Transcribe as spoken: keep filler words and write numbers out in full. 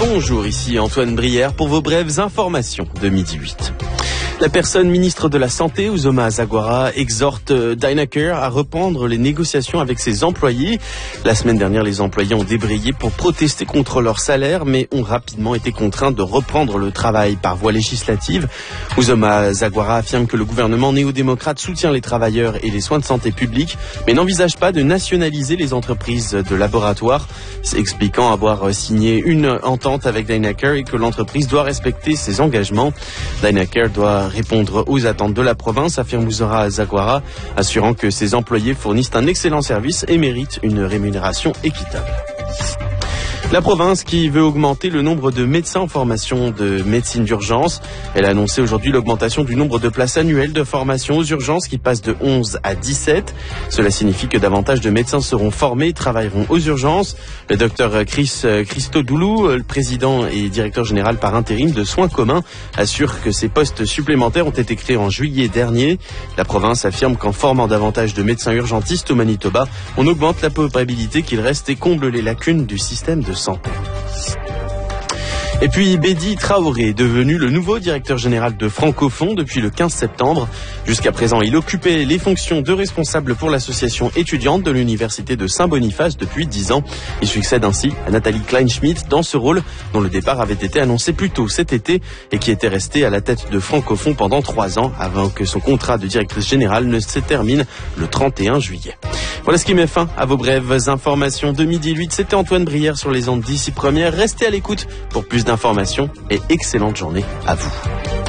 Bonjour, ici Antoine Brière pour vos brèves informations de midi huit. La personne ministre de la Santé, Uzoma Zaguara, exhorte Dynacare à reprendre les négociations avec ses employés. La semaine dernière, les employés ont débrayé pour protester contre leur salaire, mais ont rapidement été contraints de reprendre le travail par voie législative. Uzoma Zaguara affirme que le gouvernement néo-démocrate soutient les travailleurs et les soins de santé publics, mais n'envisage pas de nationaliser les entreprises de laboratoire, expliquant avoir signé une entente avec Dynacare et que l'entreprise doit respecter ses engagements. Dynacare doit répondre aux attentes de la province, affirme Uzoma Zaguara, assurant que ses employés fournissent un excellent service et méritent une rémunération équitable. La province qui veut augmenter le nombre de médecins en formation de médecine d'urgence. Elle a annoncé aujourd'hui l'augmentation du nombre de places annuelles de formation aux urgences qui passe de onze à dix-sept. Cela signifie que davantage de médecins seront formés et travailleront aux urgences. Le docteur Chris Christodoulou, le président et directeur général par intérim de Soins communs, assure que ces postes supplémentaires ont été créés en juillet dernier. La province affirme qu'en formant davantage de médecins urgentistes au Manitoba, on augmente la probabilité qu'ils restent et comblent les lacunes du système de santé. Et puis Bédi Traoré, devenu le nouveau directeur général de Francophone depuis le quinze septembre. Jusqu'à présent, il occupait les fonctions de responsable pour l'association étudiante de l'université de Saint-Boniface depuis dix ans. Il succède ainsi à Nathalie Kleinschmidt dans ce rôle dont le départ avait été annoncé plus tôt cet été et qui était resté à la tête de Francophone pendant trois ans avant que son contrat de directrice générale ne se termine le trente et un juillet. Voilà ce qui met fin à vos brèves informations de midi huit. C'était Antoine Brière sur les ondes d'ici première. Restez à l'écoute pour plus d'informations et excellente journée à vous.